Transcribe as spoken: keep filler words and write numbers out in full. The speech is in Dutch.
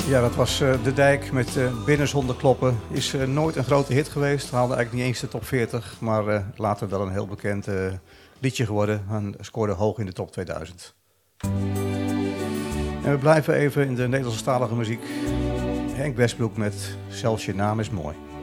Ja, dat was uh, De Dijk met uh, Binnen zonder kloppen. Is uh, nooit een grote hit geweest. Haalde eigenlijk niet eens de top veertig. Maar uh, later wel een heel bekend uh, liedje geworden. En scoorde hoog in de top tweeduizend. En we blijven even in de Nederlandstalige muziek. Henk Westbroek met Zelfs je naam is mooi.